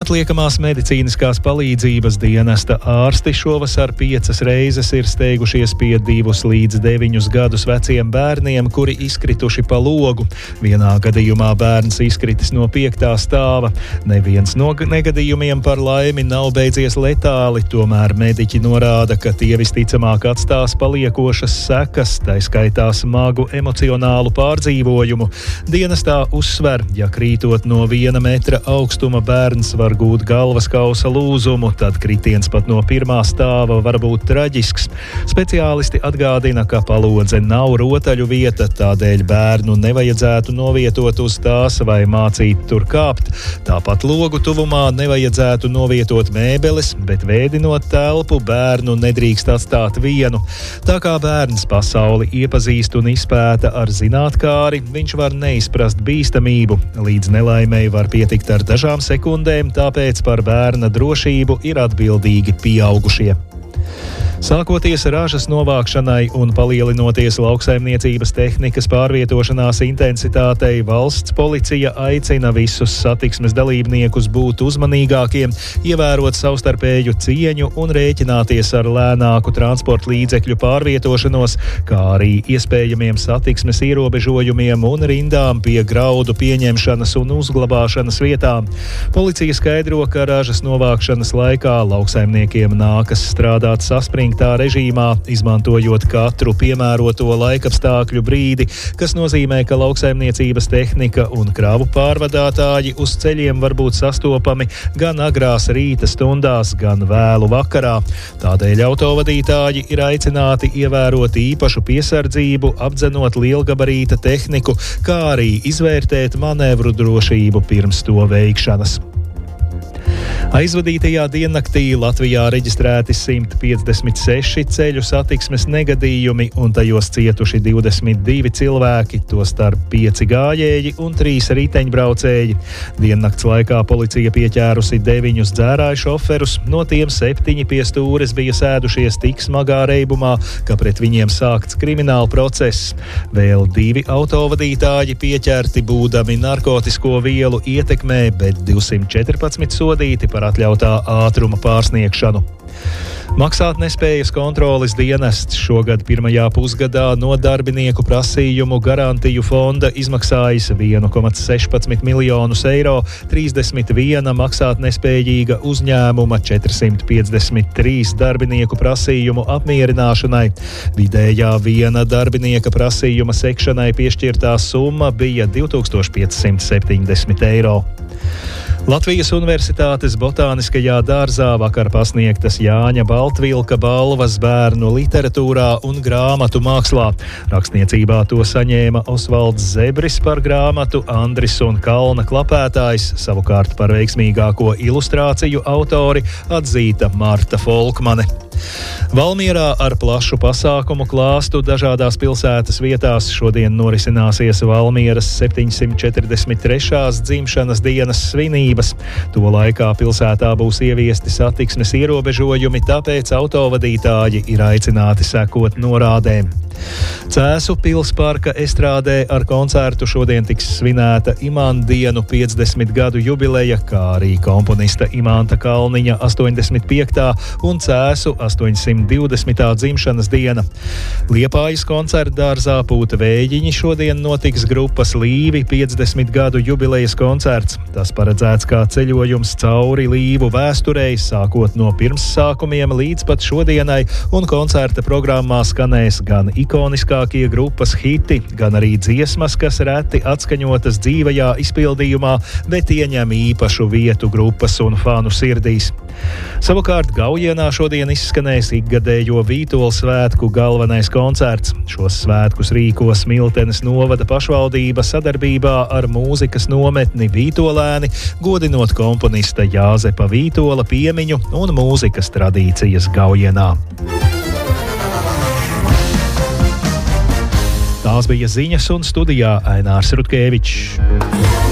Neatliekamās medicīniskās palīdzības dienesta ārsti šovasar 5 reizes ir steigušies pie 2 līdz 9 gadus veciem bērniem, kuri izkrituši pa logu. Vienā gadījumā bērns izkritis no 5. stāva. Neviens no negadījumiem par laimi nav beidzies letāli, tomēr mediķi norāda, ka tie visticamāk atstās paliekošas sekas, tai skaitā smagu emocionālu pārdzīvojumu. Dienestā uzsver, ja krītot no 1 metra augstuma bērns var gūt galvaskausa lūzumu, tad kritiens pat no 1. stāva var būt traģisks. Speciālisti atgādina, ka palodze nav rotaļu vieta, tādēļ bērnu nevajadzētu novietot uz tās vai mācīt tur kāpt. Tāpat logu tuvumā nevajadzētu novietot mēbeles, bet vēdinot telpu bērnu nedrīkst atstāt vienu. Tā kā bērns pasauli iepazīst un izpēta ar zinātkāri, viņš var neizprast bīstamību. Līdz nelaimei var pietikt ar dažām sekundēm, tāpēc par bērna drošību ir atbildīgi pieaugušie. Sākoties ražas novākšanai un palielinoties lauksaimniecības tehnikas pārvietošanās intensitātei, valsts policija aicina visus satiksmes dalībniekus būt uzmanīgākiem, ievērot savstarpēju cieņu un rēķināties ar lēnāku transporta līdzekļu pārvietošanos, kā arī iespējamiem satiksmes ierobežojumiem un rindām pie graudu pieņemšanas un uzglabāšanas vietām. Policija skaidro, ka ražas novākšanas laikā lauksaimniekiem nākas strādāt saspringtā režīmā, izmantojot katru piemēroto laikapstākļu brīdi, kas nozīmē, ka lauksaimniecības tehnika un kravu pārvadātāji uz ceļiem var būt sastopami gan agrās rīta stundās, gan vēlu vakarā. Tādēļ autovadītāji ir aicināti ievērot īpašu piesardzību, apdzenot lielgabarīta tehniku, kā arī izvērtēt manevru drošību pirms to veikšanas. Aizvadītajā diennaktī Latvijā reģistrēti 156 ceļu satiksmes negadījumi un tajos cietuši 22 cilvēki, tostarp 5 gājēji un 3 riteņbraucēji. Diennakts laikā policija pieķērusi 9 dzērāju šoferus, no tiem 7 pie stūres bija sēdušies tik smagā reibumā, ka pret viņiem sākts krimināla process. Vēl 2 autovadītāji pieķerti būdami narkotisko vielu ietekmē, bet 214 sodīti par atļautā ātruma pārsniegšanu. Maksātnespējas kontroles dienests šogad pirmajā pusgadā no darbinieku prasījumu garantiju fonda izmaksājis 1,16 miljonus eiro, 31 maksātnespējīga uzņēmuma 453 darbinieku prasījumu apmierināšanai. Vidējā viena darbinieka prasījuma sekšanai piešķirtā summa bija 2570 eiro. Latvijas Universitātes botāniskajā dārzā vakar pasniegtas Jāņa Baltvilka balvas bērnu literatūrā un grāmatu mākslā. Rakstniecībā to saņēma Osvalds Zebris par grāmatu, Andris un Kalna klapētājs, savukārt par veiksmīgāko ilustrāciju autori atzīta Marta Folkmane. Valmierā ar plašu pasākumu klāstu dažādās pilsētas vietās šodien norisināsies Valmieras 743. dzimšanas dienas svinības. To laikā pilsētā būs ieviesti satiksmes ierobežojumi, tāpēc autovadītāji ir aicināti sekot norādēm. Cēsu pilsparka estrādē ar koncertu šodien tiks svinēta Imandienu 50 gadu jubileja, kā arī komponista Imanta Kalniņa 85. un Cēsu 820. dzimšanas diena. Liepājas koncertdārzā Pūta Vējiņi šodien notiks grupas Līvi 50 gadu jubilejas koncerts. Tas paredzēts kā ceļojums cauri Līvu vēsturei, sākot no pirmssākumiem līdz pat šodienai, un koncerta programmā skanēs gan ikoniskākie grupas hiti, gan arī dziesmas, kas reti atskaņotas dzīvajā izpildījumā, bet ieņem īpašu vietu grupas un fanu sirdīs. Savukārt Gaujienā šodien izskanēs ikgadējo Vītola svētku galvenais koncerts. Šos svētkus rīko Smiltenes novada pašvaldība sadarbībā ar mūzikas nometni Vītolēni, godinot komponista Jāzepa Vītola piemiņu un mūzikas tradīcijas Gaujienā. Tās bija ziņas un studijā Ainārs Rutkevičs.